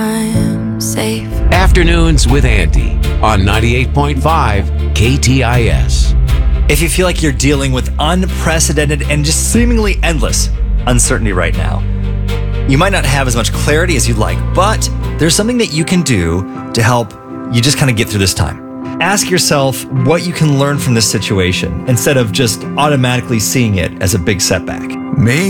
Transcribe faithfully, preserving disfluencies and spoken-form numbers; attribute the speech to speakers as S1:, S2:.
S1: I'm safe.
S2: Afternoons with Andy on ninety-eight point five K T I S.
S3: If you feel like you're dealing with unprecedented and just seemingly endless uncertainty right now, you might not have as much clarity as you'd like, but there's something that you can do to help you just kind of get through this time. Ask yourself what you can learn from this situation instead of just automatically seeing it as a big setback.
S4: May